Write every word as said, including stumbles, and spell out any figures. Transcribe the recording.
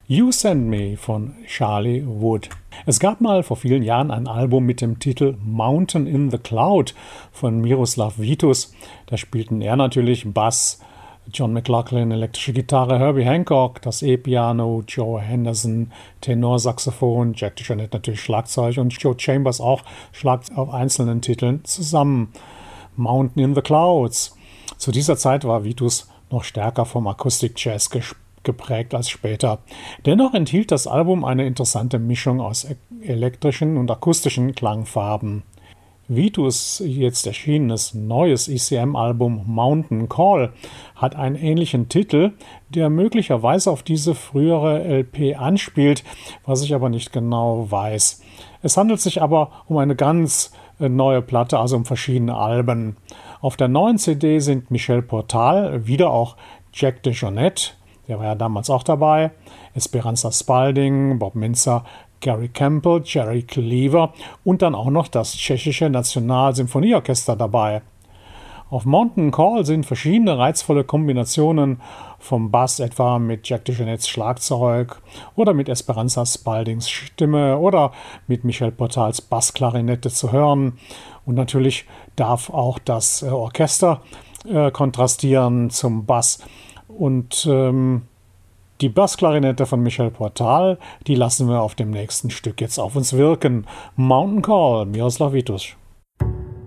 You Send Me von Charlie Wood. Es gab mal vor vielen Jahren ein Album mit dem Titel Mountain in the Cloud von Miroslav Vitus. Da spielten er natürlich Bass, John McLaughlin elektrische Gitarre, Herbie Hancock das E-Piano, Joe Henderson Tenorsaxophon, Jack DeJohnette natürlich Schlagzeug und Joe Chambers auch Schlagzeug auf einzelnen Titeln zusammen. Mountain in the Clouds. Zu dieser Zeit war Vitus noch stärker vom Akustik-Jazz gespielt. geprägt als später. Dennoch enthielt das Album eine interessante Mischung aus elektrischen und akustischen Klangfarben. Vitus' jetzt erschienenes neues E C M-Album Mountain Call hat einen ähnlichen Titel, der möglicherweise auf diese frühere L P anspielt, was ich aber nicht genau weiß. Es handelt sich aber um eine ganz neue Platte, also um verschiedene Alben. Auf der neuen C D sind Michel Portal, wieder auch Jack DeJohnette, der war ja damals auch dabei, Esperanza Spalding, Bob Mintzer, Gary Campbell, Jerry Cleaver und dann auch noch das tschechische Nationalsymphonieorchester dabei. Auf Mountain Call sind verschiedene reizvolle Kombinationen vom Bass etwa mit Jack DeJohnettes Schlagzeug oder mit Esperanza Spaldings Stimme oder mit Michel Portals Bassklarinette zu hören. Und natürlich darf auch das Orchester äh, kontrastieren zum Bass. Und ähm, die Bassklarinette von Michel Portal, die lassen wir auf dem nächsten Stück jetzt auf uns wirken. Mountain Call, Miroslav Vitus.